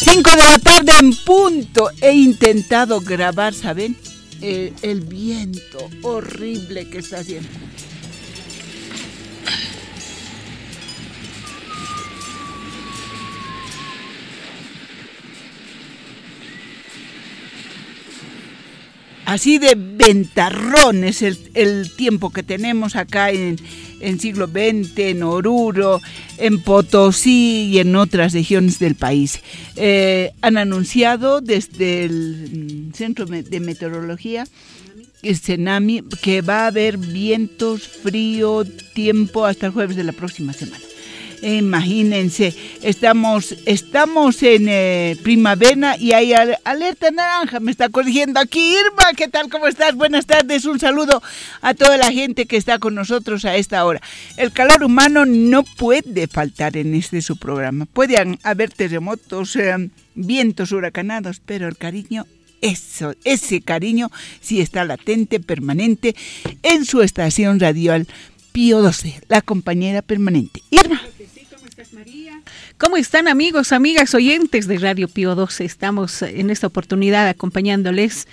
5 de la tarde en punto. He intentado grabar, ¿saben? El viento horrible que está haciendo. Así de ventarrón es el tiempo que tenemos acá en siglo XX, en Oruro, en Potosí y en otras regiones del país. Han anunciado desde el Centro de Meteorología, el CENAMI, que va a haber vientos, frío, tiempo hasta el jueves de la próxima semana. Imagínense, estamos en primavera y hay alerta naranja. Me está corrigiendo aquí Irma. ¿Qué tal? ¿Cómo estás? Buenas tardes. Un saludo a toda la gente que está con nosotros a esta hora. El calor humano no puede faltar en su programa. Pueden haber terremotos, vientos huracanados, pero el cariño, ese cariño sí está latente, permanente en su estación radial Pío 12, la compañera permanente. Irma. María. ¿Cómo están, amigos, amigas, oyentes de Radio Pío 12? Estamos en esta oportunidad acompañándoles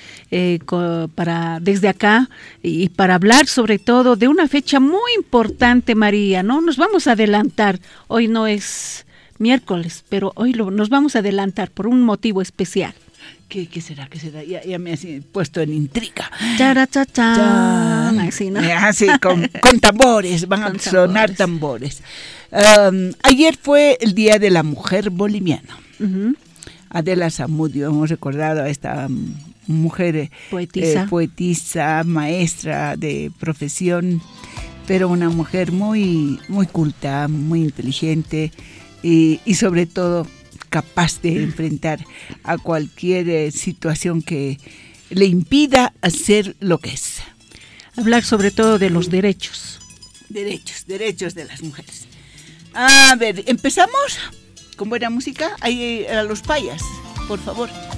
desde acá y para hablar sobre todo de una fecha muy importante, María, ¿no? Nos vamos a adelantar. Hoy no es miércoles, pero hoy nos vamos a adelantar por un motivo especial. ¿Qué será? Ya me has puesto en intriga. Charachachán. Así, ¿no? Así, con tambores, van a sonar tambores. Ayer fue el Día de la Mujer Boliviana. Uh-huh. Adela Zamudio, hemos recordado a esta mujer poetisa, maestra de profesión, pero una mujer muy, muy culta, muy inteligente y sobre todo capaz de enfrentar a cualquier situación que le impida hacer lo que es. Hablar sobre todo de los derechos. Derechos de las mujeres. A ver, ¿empezamos con buena música? Ahí a los payas, por favor.